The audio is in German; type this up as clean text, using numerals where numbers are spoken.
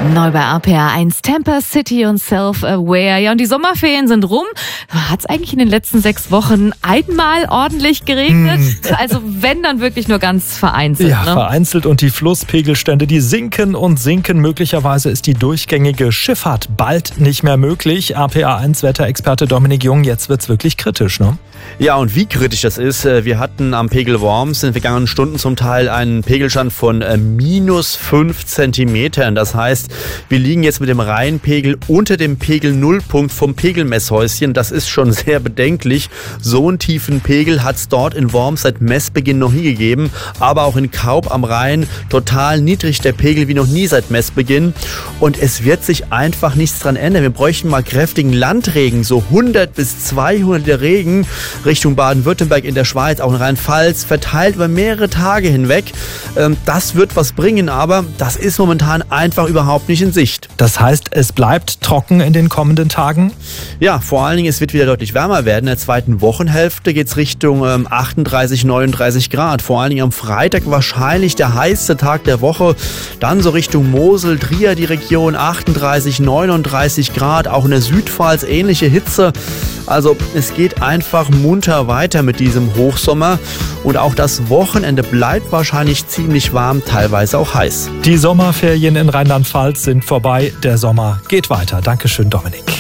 Neu bei RPR1, Tampa City und Self-Aware. Ja, und die Sommerferien sind rum. Hat es eigentlich in den letzten 6 Wochen einmal ordentlich geregnet? Also wenn, dann wirklich nur ganz vereinzelt. Ja, vereinzelt, und die Flusspegelstände, die sinken und sinken. Möglicherweise ist die durchgängige Schifffahrt bald nicht mehr möglich. RPR1-Wetterexperte Dominik Jung, jetzt wird's wirklich kritisch, ne? Ja, und wie kritisch das ist, wir hatten am Pegel Worms in den vergangenen Stunden zum Teil einen Pegelstand von -5 Zentimetern. Das heißt, wir liegen jetzt mit dem Rheinpegel unter dem Pegel-Nullpunkt vom Pegelmesshäuschen. Das ist schon sehr bedenklich. So einen tiefen Pegel hat es dort in Worms seit Messbeginn noch nie gegeben. Aber auch in Kaub am Rhein total niedrig der Pegel wie noch nie seit Messbeginn. Und es wird sich einfach nichts dran ändern. Wir bräuchten mal kräftigen Landregen, so 100 bis 200 der Regen Richtung Baden-Württemberg in der Schweiz, auch in Rheinland-Pfalz, verteilt über mehrere Tage hinweg. Das wird was bringen, aber das ist momentan einfach überhaupt nicht in Sicht. Das heißt, es bleibt trocken in den kommenden Tagen? Ja, vor allen Dingen, es wird wieder deutlich wärmer werden. In der zweiten Wochenhälfte geht es Richtung 38, 39 Grad. Vor allen Dingen am Freitag wahrscheinlich der heißeste Tag der Woche. Dann so Richtung Mosel, Trier, die Region 38, 39 Grad. Auch in der Südpfalz ähnliche Hitze. Also es geht einfach munter weiter mit diesem Hochsommer. Und auch das Wochenende bleibt wahrscheinlich ziemlich warm, teilweise auch heiß. Die Sommerferien in Rheinland-Pfalz sind vorbei. Der Sommer geht weiter. Dankeschön, Dominik.